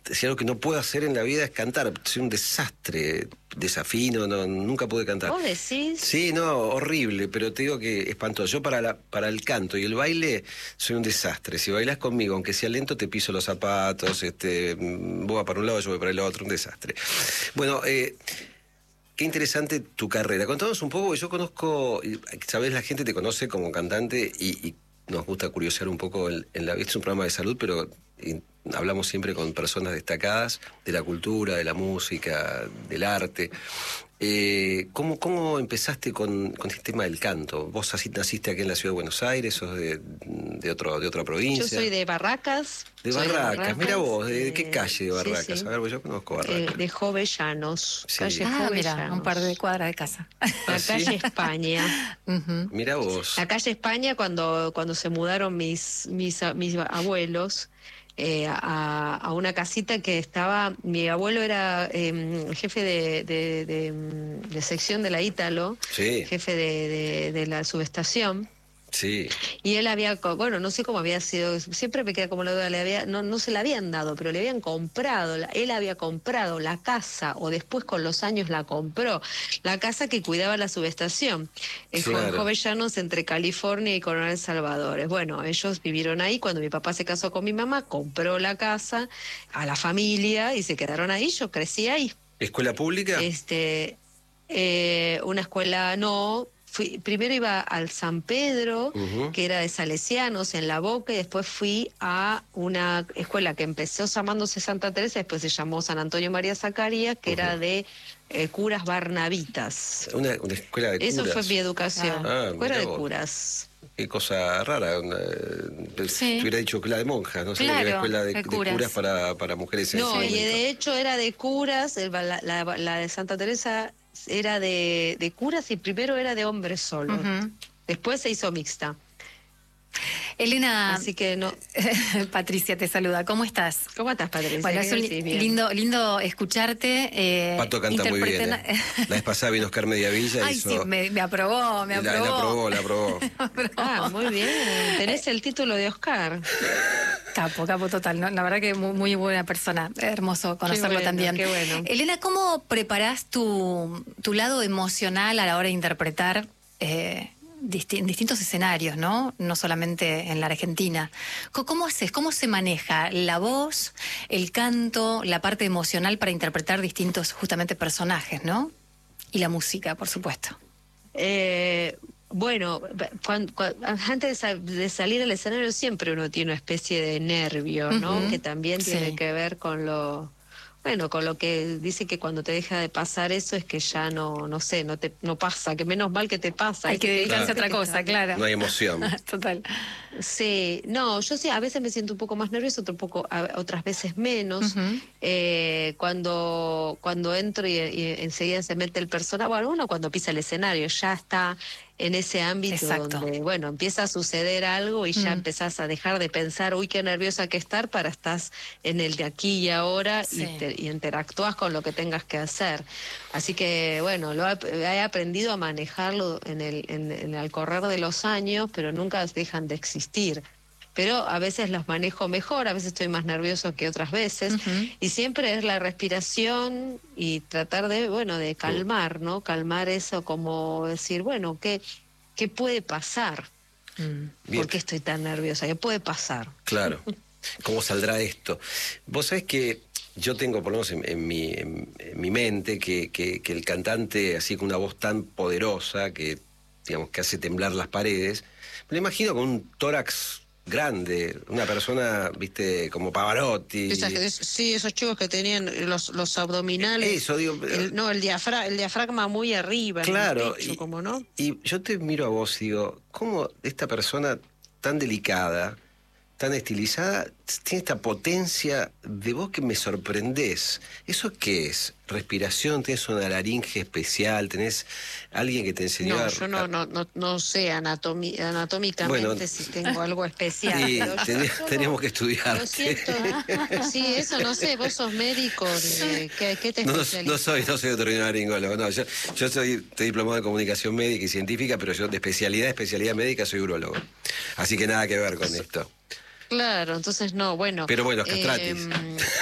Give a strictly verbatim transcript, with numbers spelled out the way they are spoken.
si algo que no puedo hacer en la vida es cantar. Soy un desastre, desafino, no, nunca pude cantar. ¿Vos decís? Sí, no, horrible, pero te digo que espantoso. Yo para, la, para el canto y el baile soy un desastre. Si bailás conmigo, aunque sea lento, te piso los zapatos, este, vos vas para un lado, yo voy para el otro, un desastre. Bueno, eh, qué interesante tu carrera. Contanos un poco, yo conozco, sabés, la gente te conoce como cantante y, y nos gusta curiosear un poco en, en la vida. Es un programa de salud, pero y, hablamos siempre con personas destacadas de la cultura, de la música, del arte. Eh, ¿cómo, ¿Cómo empezaste con, con este tema del canto? ¿Vos así naciste aquí en la ciudad de Buenos Aires? ¿Sos de, de, otro, de otra provincia? Yo soy de Barracas. De Barracas, de Barracas. Mira vos, ¿de, de qué calle de Barracas? Sí, sí. A ver, pues yo conozco Barracas. Eh, de Jovellanos, sí. calle Ah, Jovellanos. mira, un par de cuadras de casa. La ¿Ah, calle sí? España. Uh-huh. Mira vos. La calle España, cuando, cuando se mudaron mis, mis, mis abuelos eh, a, a una casita que estaba, mi abuelo era eh, jefe de, de, de, de sección de la Ítalo, Sí. jefe de, de, de la subestación. Sí. Y él había, bueno, no sé cómo había sido, siempre me queda como la duda, le había, no, no se la habían dado, pero le habían comprado, él había comprado la casa, o después con los años la compró, la casa que cuidaba la subestación, en Claro. Jovellanos, entre California y Coronel Salvadores. Bueno, ellos vivieron ahí, cuando mi papá se casó con mi mamá, compró la casa a la familia y se quedaron ahí, yo crecí ahí. ¿Escuela pública? Este, eh, una escuela, no... Fui, primero iba al San Pedro, Uh-huh. que era de salesianos, en La Boca, y después fui a una escuela que empezó llamándose Santa Teresa, después se llamó San Antonio María Zacarías, que Uh-huh. era de eh, curas barnabitas. Una, una escuela de curas. Eso fue mi educación, Ah, escuela mirá de vos. curas. Qué cosa rara. Una, Sí. Te hubiera dicho escuela de monjas, no sé, Claro, que era escuela de, de de curas. curas para, para mujeres en No, ese y momento. de hecho era de curas, el- la, la- la de Santa Teresa era de, de curas y primero era de hombres solos. Uh-huh. Después se hizo mixta. Elena, Así que no. Patricia te saluda. ¿Cómo estás? ¿Cómo estás, Patricia? Bueno, ¿Qué es un decís? Bien. lindo, lindo escucharte. Eh, Pato canta muy bien. interpreten- ¿eh? La vez pasada vino Oscar Mediavilla. Ay, hizo... sí, me, me aprobó, me la, aprobó. la aprobó, la aprobó. Me aprobó. Ah, muy bien. Tenés el título de Oscar. Capo, capo total, ¿no? La verdad que muy, muy buena persona. Hermoso conocerlo bueno, también. qué bueno. Elena, ¿cómo preparás tu, tu lado emocional a la hora de interpretar eh, disti- distintos escenarios, ¿no? No solamente en la Argentina. Co- ¿Cómo haces? ¿Cómo se maneja la voz, el canto, la parte emocional para interpretar distintos, justamente, personajes, ¿no? Y la música, por supuesto. Eh, bueno, cuan- cuan- antes de, sa- de salir al escenario siempre uno tiene una especie de nervio, ¿no? Ujú, Que también tiene sí. que ver con lo... Bueno, con lo que dice que cuando te deja de pasar eso es que ya no, no sé, no te no pasa, que menos mal que te pasa. Hay Ese que dedicarse a dice otra que cosa, está- claro. No hay emoción. Total. Sí, no, yo sí, a veces me siento un poco más nerviosa, otro poco, a- otras veces menos. Ujú. Eh, cuando, cuando entro y, y enseguida se mete el personaje, bueno, uno cuando pisa el escenario ya está en ese ámbito Exacto. donde, bueno, empieza a suceder algo y ya Mm. empezás a dejar de pensar, uy, qué nerviosa que estar, para estás en el de aquí y ahora Sí. y, te- y interactúas con lo que tengas que hacer. Así que, bueno, lo he, he aprendido a manejarlo en el, en, en el correr de los años, pero nunca dejan de existir. Pero a veces los manejo mejor, a veces estoy más nervioso que otras veces, Ujú. y siempre es la respiración y tratar de, bueno, de calmar, ¿no? Calmar eso, como decir, bueno, ¿qué, qué puede pasar? Mm. Bien. ¿Por qué estoy tan nerviosa? ¿Qué puede pasar? Claro. ¿Cómo saldrá esto? Vos sabés que yo tengo, por lo menos en, en mi, en, en mi mente, que, que, que el cantante, así con una voz tan poderosa, que, digamos, que hace temblar las paredes, me lo imagino con un tórax grande, una persona, viste, como Pavarotti. Esas- es- sí, esos chicos que tenían los, los abdominales. Eso, digo, el- no, el, diafra, el diafragma muy arriba, Claro, en el pecho, y, como no. y yo te miro a vos y digo, ¿cómo esta persona tan delicada, tan estilizada, tiene esta potencia de voz que me sorprendés? ¿Eso qué es? ¿Respiración? ¿Tenés una laringe especial? ¿Tenés alguien que te enseñó No, a...? yo no, no, no, no sé anatomi- anatómicamente Bueno, si tengo algo especial. Y pero yo- ten- yo tenemos lo- que estudiar. Lo siento. Sí, eso no sé, vos sos médico, eh, ¿qué, qué te No, no, especializas? no soy, no soy veterinario, no, yo, yo soy, estoy diplomado en comunicación médica y científica, pero yo de especialidad, especialidad médica soy urologo. Así que nada que ver con esto. Claro, entonces no, bueno. Pero bueno, castratis. em,